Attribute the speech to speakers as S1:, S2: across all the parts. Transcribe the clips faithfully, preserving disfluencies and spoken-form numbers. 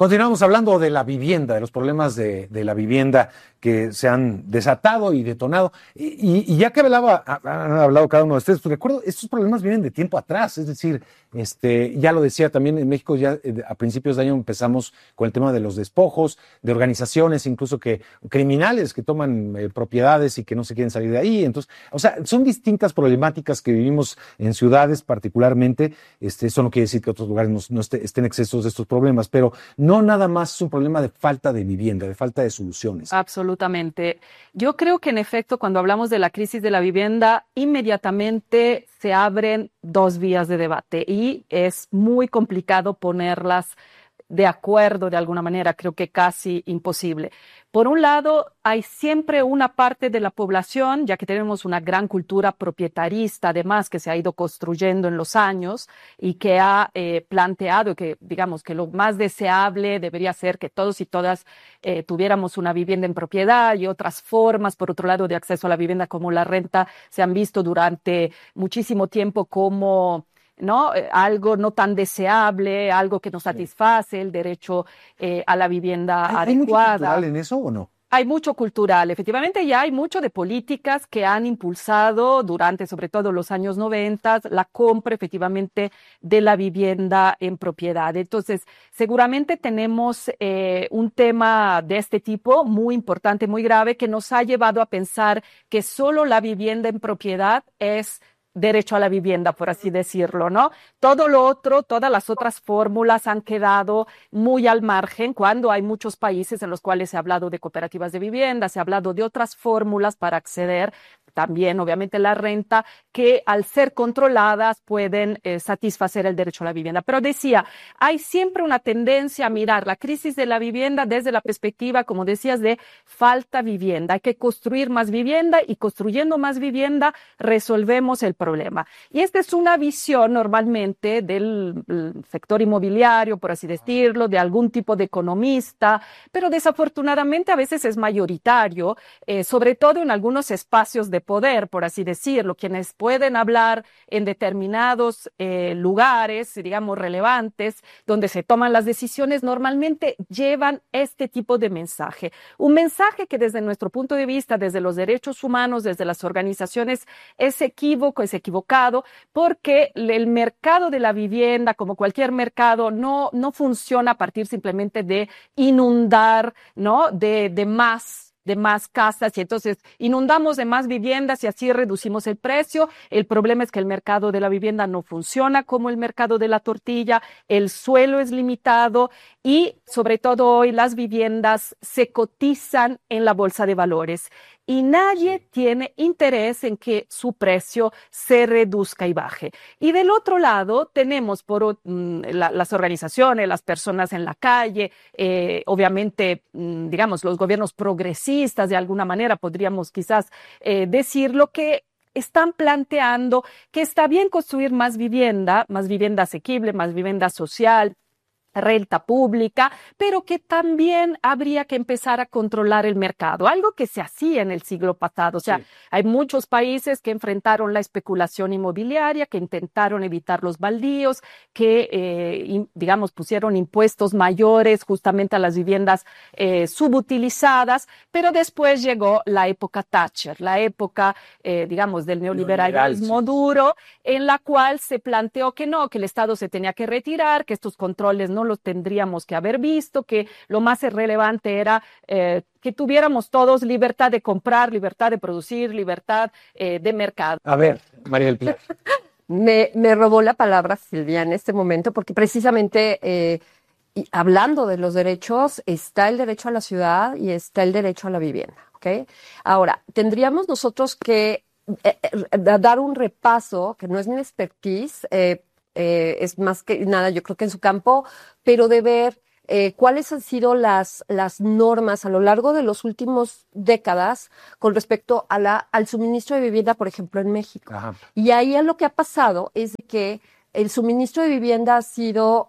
S1: Continuamos hablando de la vivienda, de los problemas de, de la vivienda que se han desatado y detonado. Y, y, y ya que hablaba, han hablado cada uno de ustedes, pues recuerdo, estos problemas vienen de tiempo atrás, es decir, este, ya lo decía también en México, ya eh, a principios de año empezamos con el tema de los despojos, de organizaciones incluso que criminales que toman eh, propiedades y que no se quieren salir de ahí. Entonces, o sea, son distintas problemáticas que vivimos en ciudades particularmente. Este, eso no quiere decir que otros lugares no, no esté, estén excesos de estos problemas, pero no nada más es un problema de falta de vivienda, de falta de soluciones.
S2: Absolutamente. Yo creo que en efecto, cuando hablamos de la crisis de la vivienda, inmediatamente se abren dos vías de debate y es muy complicado ponerlas de acuerdo de alguna manera, creo que casi imposible. Por un lado, hay siempre una parte de la población, ya que tenemos una gran cultura propietarista, además, que se ha ido construyendo en los años y que ha eh, planteado que, digamos, que lo más deseable debería ser que todos y todas eh, tuviéramos una vivienda en propiedad y otras formas, por otro lado, de acceso a la vivienda como la renta se han visto durante muchísimo tiempo como ¿no? Eh, algo no tan deseable, algo que no satisface el derecho eh, a la vivienda
S1: ¿Hay,
S2: adecuada.
S1: ¿Hay mucho cultural en eso o no?
S2: Hay mucho cultural, efectivamente, ya hay mucho de políticas que han impulsado durante, sobre todo los años noventa, la compra efectivamente de la vivienda en propiedad. Entonces, seguramente tenemos eh, un tema de este tipo muy importante, muy grave, que nos ha llevado a pensar que solo la vivienda en propiedad es derecho a la vivienda, por así decirlo, ¿no? Todo lo otro, todas las otras fórmulas han quedado muy al margen cuando hay muchos países en los cuales se ha hablado de cooperativas de vivienda, se ha hablado de otras fórmulas para acceder, también obviamente la renta, que al ser controladas pueden eh, satisfacer el derecho a la vivienda. Pero decía, hay siempre una tendencia a mirar la crisis de la vivienda desde la perspectiva, como decías, de falta vivienda. Hay que construir más vivienda y construyendo más vivienda resolvemos el problema. Y esta es una visión normalmente del sector inmobiliario, por así decirlo, de algún tipo de economista, pero desafortunadamente a veces es mayoritario, eh, sobre todo en algunos espacios de poder, por así decirlo, quienes pueden hablar en determinados eh, lugares, digamos, relevantes, donde se toman las decisiones, normalmente llevan este tipo de mensaje. Un mensaje que desde nuestro punto de vista, desde los derechos humanos, desde las organizaciones, es equívoco, es equivocado, porque el mercado de la vivienda, como cualquier mercado, no, no funciona a partir simplemente de inundar, ¿no? De, de más de más casas y entonces inundamos de más viviendas y así reducimos el precio. El problema es que el mercado de la vivienda no funciona como el mercado de la tortilla, el suelo es limitado y sobre todo hoy las viviendas se cotizan en la bolsa de valores y nadie tiene interés en que su precio se reduzca y baje. Y del otro lado tenemos por mm, la, las organizaciones, las personas en la calle, eh, obviamente, mm, digamos, los gobiernos progresistas, de alguna manera podríamos quizás eh, decirlo, que están planteando que está bien construir más vivienda, más vivienda asequible, más vivienda social, renta pública, pero que también habría que empezar a controlar el mercado, algo que se hacía en el siglo pasado. O sea, sí. Hay muchos países que enfrentaron la especulación inmobiliaria, que intentaron evitar los baldíos, que, eh, in, digamos, pusieron impuestos mayores justamente a las viviendas eh, subutilizadas, pero después llegó la época Thatcher, la época, eh, digamos, del neoliberalismo sí. duro, en la cual se planteó que no, que el Estado se tenía que retirar, que estos controles no los tendríamos que haber visto, que lo más relevante era eh, que tuviéramos todos libertad de comprar, libertad de producir, libertad eh, de mercado.
S1: A ver, María del Pilar.
S3: me, me robó la palabra Silvia en este momento porque precisamente eh, y hablando de los derechos está el derecho a la ciudad y está el derecho a la vivienda, ¿ok? Ahora, tendríamos nosotros que eh, eh, dar un repaso, que no es mi expertise, eh, Eh, es más que nada, yo creo que en su campo, pero de ver eh, cuáles han sido las, las normas a lo largo de los últimos décadas con respecto a la, al suministro de vivienda, por ejemplo, en México.
S1: Ajá.
S3: Y ahí lo que ha pasado es que el suministro de vivienda ha sido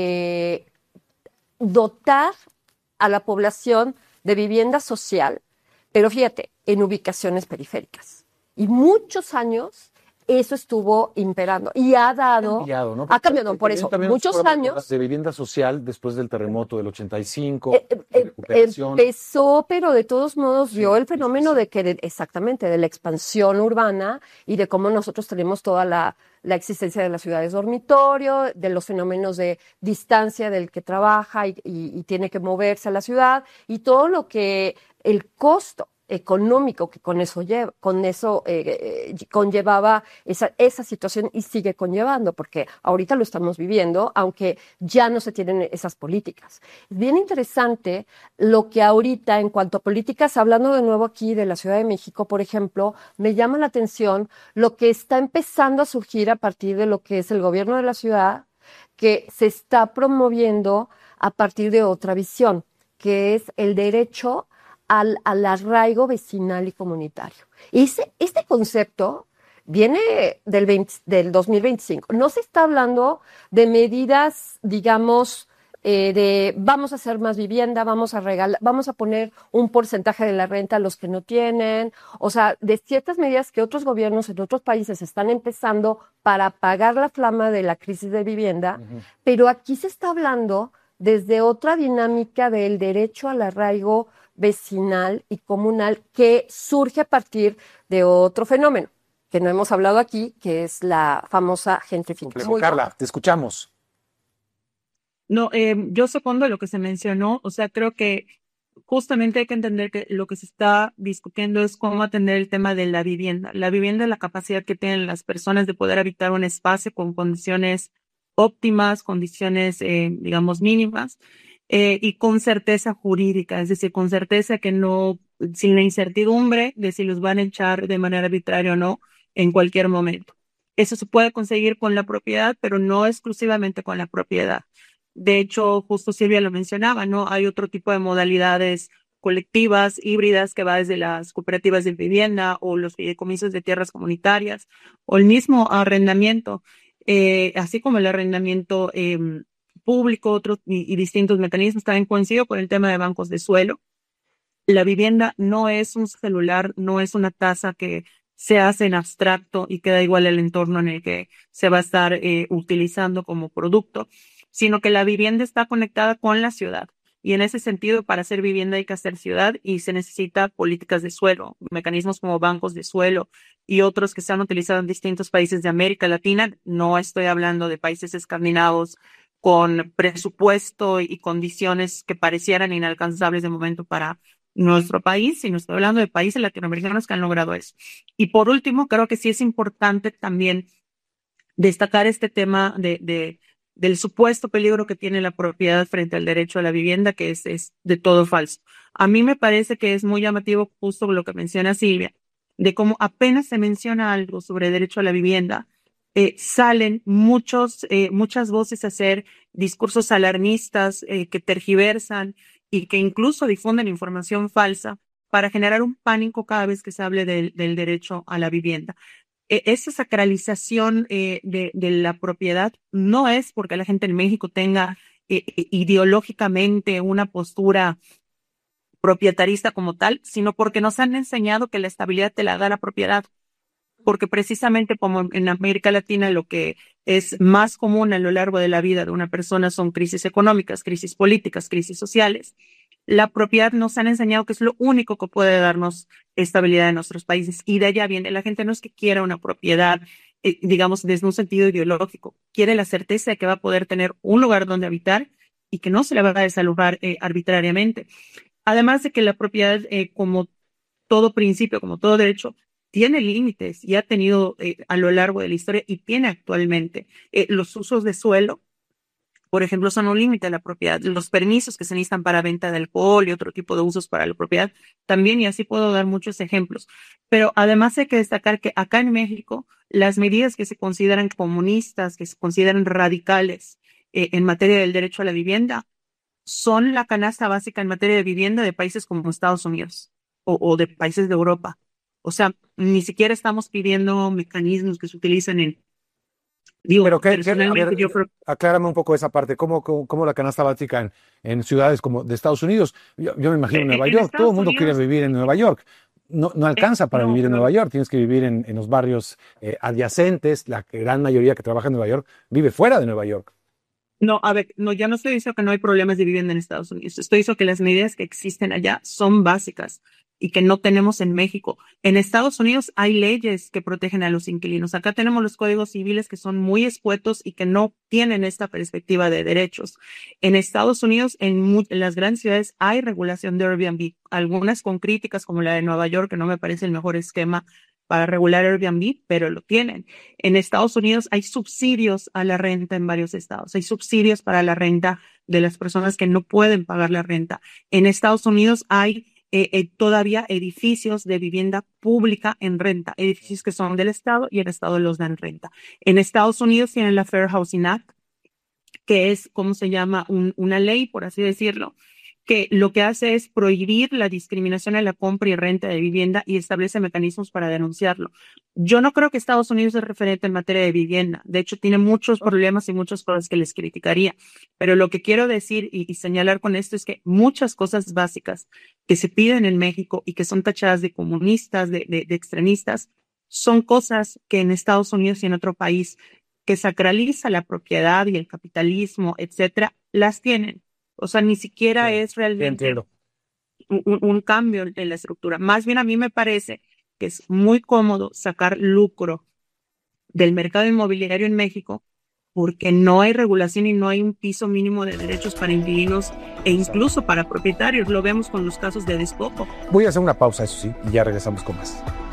S3: eh, dotar a la población de vivienda social, pero fíjate, en ubicaciones periféricas. Y muchos años eso estuvo imperando y ha dado,
S1: ha cambiado, ¿no?
S3: ha cambiado por eso muchos años.
S1: De vivienda social después del terremoto del ochenta y cinco,
S3: eh, eh, empezó, pero de todos modos vio sí, el fenómeno sí, sí. de que, exactamente, de la expansión urbana y de cómo nosotros tenemos toda la, la existencia de las ciudades dormitorio, de los fenómenos de distancia del que trabaja y, y, y tiene que moverse a la ciudad y todo lo que el costo económico que con eso lleva, con eso eh, eh, conllevaba esa, esa situación y sigue conllevando, porque ahorita lo estamos viviendo, aunque ya no se tienen esas políticas. Es bien interesante lo que ahorita, en cuanto a políticas, hablando de nuevo aquí de la Ciudad de México, por ejemplo, me llama la atención lo que está empezando a surgir a partir de lo que es el gobierno de la ciudad, que se está promoviendo a partir de otra visión, que es el derecho Al, al arraigo vecinal y comunitario. Ese, este concepto viene del, veinte, del dos mil veinticinco. No se está hablando de medidas, digamos, eh, de vamos a hacer más vivienda, vamos a regalar, vamos a poner un porcentaje de la renta a los que no tienen, o sea, de ciertas medidas que otros gobiernos en otros países están empezando para apagar la flama de la crisis de vivienda, uh-huh. Pero aquí se está hablando desde otra dinámica del derecho al arraigo vecinal y comunal que surge a partir de otro fenómeno que no hemos hablado aquí, que es la famosa gentrificación.
S1: Carla, te escuchamos.
S4: No, eh, yo supongo lo que se mencionó, o sea, creo que justamente hay que entender que lo que se está discutiendo es cómo atender el tema de la vivienda. La vivienda es la capacidad que tienen las personas de poder habitar un espacio con condiciones óptimas, condiciones, eh, digamos, mínimas, eh, y con certeza jurídica, es decir, con certeza que no, sin la incertidumbre de si los van a echar de manera arbitraria o no en cualquier momento. Eso se puede conseguir con la propiedad, pero no exclusivamente con la propiedad. De hecho, justo Silvia lo mencionaba, ¿no? Hay otro tipo de modalidades colectivas, híbridas, que va desde las cooperativas de vivienda o los fideicomisos de tierras comunitarias o el mismo arrendamiento, eh, así como el arrendamiento eh, público, otros y, y distintos mecanismos. También coincido con el tema de bancos de suelo. La vivienda no es un celular, no es una tasa que se hace en abstracto y queda igual el entorno en el que se va a estar eh, utilizando como producto, sino que la vivienda está conectada con la ciudad. Y en ese sentido, para hacer vivienda hay que hacer ciudad y se necesita políticas de suelo, mecanismos como bancos de suelo y otros que se han utilizado en distintos países de América Latina. No estoy hablando de países escandinavos con presupuesto y condiciones que parecieran inalcanzables de momento para nuestro país, sino estoy hablando de países latinoamericanos que han logrado eso. Y por último, creo que sí es importante también destacar este tema de, de del supuesto peligro que tiene la propiedad frente al derecho a la vivienda, que es, es de todo falso. A mí me parece que es muy llamativo justo lo que menciona Silvia, de cómo apenas se menciona algo sobre derecho a la vivienda, eh, salen muchos, eh, muchas voces a hacer discursos alarmistas eh, que tergiversan y que incluso difunden información falsa para generar un pánico cada vez que se hable del, del derecho a la vivienda. Esa sacralización eh, de, de la propiedad no es porque la gente en México tenga eh, ideológicamente una postura propietarista como tal, sino porque nos han enseñado que la estabilidad te la da la propiedad. Porque precisamente como en América Latina lo que es más común a lo largo de la vida de una persona son crisis económicas, crisis políticas, crisis sociales. La propiedad nos han enseñado que es lo único que puede darnos estabilidad en nuestros países. Y de allá viene, la gente no es que quiera una propiedad, eh, digamos, desde un sentido ideológico. Quiere la certeza de que va a poder tener un lugar donde habitar y que no se le va a desalojar eh, arbitrariamente. Además de que la propiedad, eh, como todo principio, como todo derecho, tiene límites y ha tenido eh, a lo largo de la historia y tiene actualmente eh, los usos de suelo. Por ejemplo, son un límite a la propiedad. Los permisos que se necesitan para venta de alcohol y otro tipo de usos para la propiedad también, y así puedo dar muchos ejemplos. Pero además hay que destacar que acá en México, las medidas que se consideran comunistas, que se consideran radicales eh, en materia del derecho a la vivienda, son la canasta básica en materia de vivienda de países como Estados Unidos o, o de países de Europa. O sea, ni siquiera estamos pidiendo mecanismos que se utilizan en Digo,
S1: Pero que, que, a ver,
S4: yo creo...
S1: aclárame un poco esa parte, ¿cómo, cómo, cómo la canasta básica en, en ciudades como de Estados Unidos? Yo, yo me imagino en Nueva
S4: en
S1: York,
S4: Estados
S1: todo el mundo
S4: Unidos,
S1: quiere vivir en Nueva York. no, no alcanza para
S4: no,
S1: vivir en
S4: no.
S1: Nueva York. Tienes que vivir en, en los barrios eh, adyacentes. La gran mayoría que trabaja en Nueva York vive fuera de Nueva York.
S4: No, a ver, no, ya no estoy diciendo que no hay problemas de vivienda en Estados Unidos. Estoy diciendo que las medidas que existen allá son básicas y que no tenemos en México. En Estados Unidos hay leyes que protegen a los inquilinos. Acá tenemos los códigos civiles que son muy escuetos y que no tienen esta perspectiva de derechos. En Estados Unidos, en, mu- en las grandes ciudades hay regulación de Airbnb, algunas con críticas como la de Nueva York, que no me parece el mejor esquema para regular Airbnb, pero lo tienen. En Estados Unidos hay subsidios a la renta en varios estados. Hay subsidios para la renta de las personas que no pueden pagar la renta. En Estados Unidos hay eh, eh, todavía edificios de vivienda pública en renta, edificios que son del estado y el estado los da en renta. En Estados Unidos tienen la Fair Housing Act, que es, ¿cómo se llama? Un- una ley, por así decirlo, que lo que hace es prohibir la discriminación en la compra y renta de vivienda y establece mecanismos para denunciarlo. Yo no creo que Estados Unidos es referente en materia de vivienda. De hecho, tiene muchos problemas y muchas cosas que les criticaría. Pero lo que quiero decir y, y señalar con esto es que muchas cosas básicas que se piden en México y que son tachadas de comunistas, de, de, de extremistas, son cosas que en Estados Unidos y en otro país que sacraliza la propiedad y el capitalismo, etcétera, las tienen. O sea, ni siquiera
S1: Sí,
S4: es
S1: sí,
S4: realmente
S1: entiendo.
S4: un, un- un cambio en la estructura. Más bien a mí me parece que es muy cómodo sacar lucro del mercado inmobiliario en México porque no hay regulación y no hay un piso mínimo de derechos para inquilinos e incluso para propietarios. Lo vemos con los casos de despojo.
S1: Voy a hacer una pausa, eso sí, y ya regresamos con más.